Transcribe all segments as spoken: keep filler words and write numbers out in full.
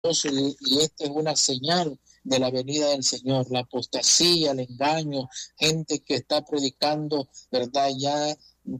y, y esta es una señal de la venida del Señor, la apostasía, el engaño, gente que está predicando, ¿verdad? Ya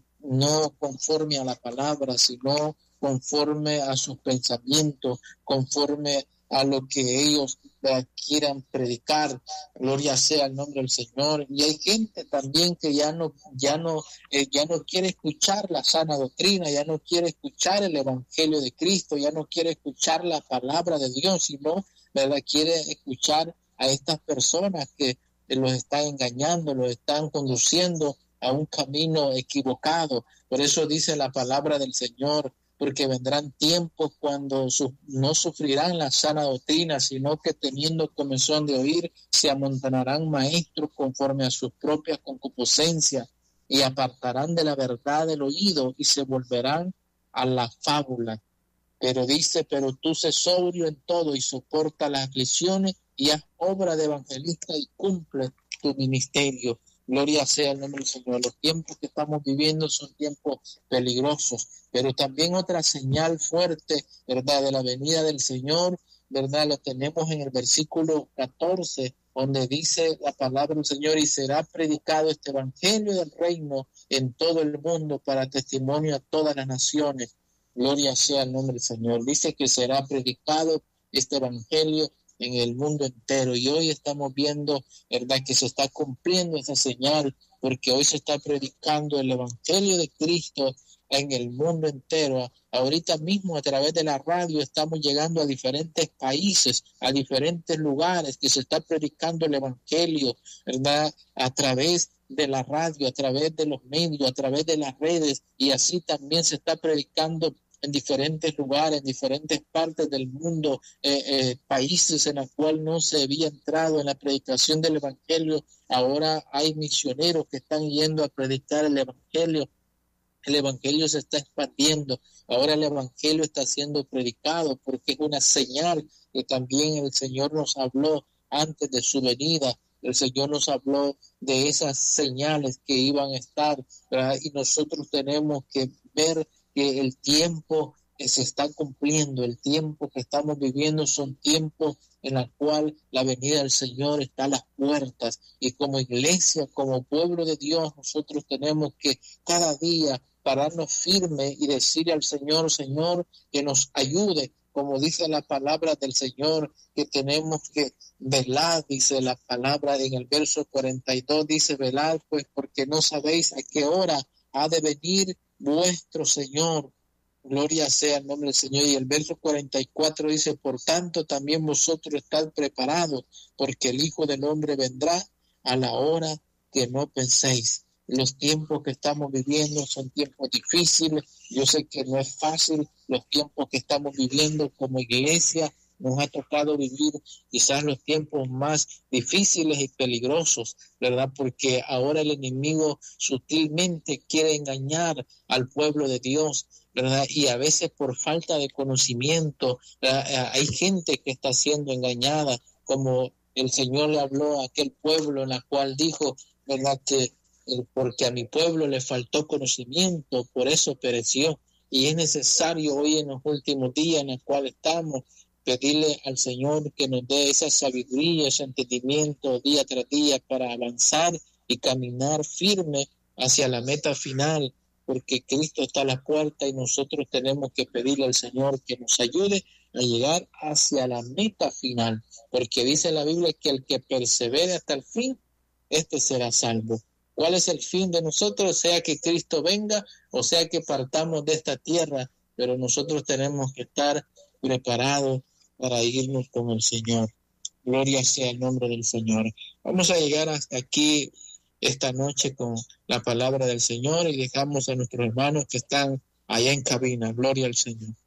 no conforme a la palabra, sino conforme a sus pensamientos, conforme a lo que ellos eh, quieran predicar. Gloria sea el nombre del Señor. Y hay gente también que ya no, ya no, eh, ya no quiere escuchar la sana doctrina, ya no quiere escuchar el evangelio de Cristo, ya no quiere escuchar la palabra de Dios, sino, ¿verdad?, quiere escuchar a estas personas que los están engañando, los están conduciendo a un camino equivocado. Por eso dice la palabra del Señor, porque vendrán tiempos cuando su, no sufrirán la sana doctrina, sino que teniendo comezón de oír, se amontonarán maestros conforme a sus propias concupiscencias, y apartarán de la verdad el oído, y se volverán a la fábula. Pero dice, pero tú sé sobrio en todo, y soporta las aflicciones, y haz obra de evangelista, y cumple tu ministerio. Gloria sea el nombre del Señor. Los tiempos que estamos viviendo son tiempos peligrosos, pero también otra señal fuerte, ¿verdad?, de la venida del Señor, ¿verdad?, la tenemos en el versículo catorce, donde dice la palabra del Señor: y será predicado este evangelio del reino en todo el mundo para testimonio a todas las naciones. Gloria sea el nombre del Señor. Dice que será predicado este evangelio en el mundo entero, y hoy estamos viendo, ¿verdad?, que se está cumpliendo esa señal, porque hoy se está predicando el evangelio de Cristo en el mundo entero. Ahorita mismo a través de la radio estamos llegando a diferentes países, a diferentes lugares, que se está predicando el evangelio, ¿verdad?, a través de la radio, a través de los medios, a través de las redes, y así también se está predicando en diferentes lugares, en diferentes partes del mundo, eh, eh, países en los cuales no se había entrado en la predicación del evangelio. Ahora hay misioneros que están yendo a predicar el evangelio. El evangelio se está expandiendo. Ahora el evangelio está siendo predicado, porque es una señal que también el Señor nos habló antes de su venida. El Señor nos habló de esas señales que iban a estar, ¿verdad? Y nosotros tenemos que ver que el tiempo que se está cumpliendo, el tiempo que estamos viviendo, son tiempos en el cual la venida del Señor está a las puertas, y como iglesia, como pueblo de Dios, nosotros tenemos que cada día pararnos firme y decirle al Señor: Señor, que nos ayude, como dice la palabra del Señor, que tenemos que velar, dice la palabra en el verso cuarenta y dos, dice: velad pues, porque no sabéis a qué hora ha de venir vuestro Señor. Gloria sea el nombre del Señor. Y el verso cuarenta y cuatro dice: por tanto también vosotros estad preparados, porque el Hijo del Hombre vendrá a la hora que no penséis. Los tiempos que estamos viviendo son tiempos difíciles. Yo sé que no es fácil los tiempos que estamos viviendo como iglesia. Nos ha tocado vivir quizás los tiempos más difíciles y peligrosos, ¿verdad? Porque ahora el enemigo sutilmente quiere engañar al pueblo de Dios, ¿verdad? Y a veces por falta de conocimiento, ¿verdad?, hay gente que está siendo engañada, como el Señor le habló a aquel pueblo en la cual dijo, ¿verdad?, que porque a mi pueblo le faltó conocimiento, por eso pereció. Y es necesario hoy, en los últimos días en los cuales estamos, pedirle al Señor que nos dé esa sabiduría, ese entendimiento día tras día para avanzar y caminar firme hacia la meta final, porque Cristo está a la puerta y nosotros tenemos que pedirle al Señor que nos ayude a llegar hacia la meta final, porque dice la Biblia que el que persevere hasta el fin, este será salvo. ¿Cuál es el fin de nosotros? Sea que Cristo venga o sea que partamos de esta tierra, pero nosotros tenemos que estar preparados para irnos con el Señor. Gloria sea el nombre del Señor. Vamos a llegar hasta aquí esta noche con la palabra del Señor y dejamos a nuestros hermanos que están allá en cabina. Gloria al Señor.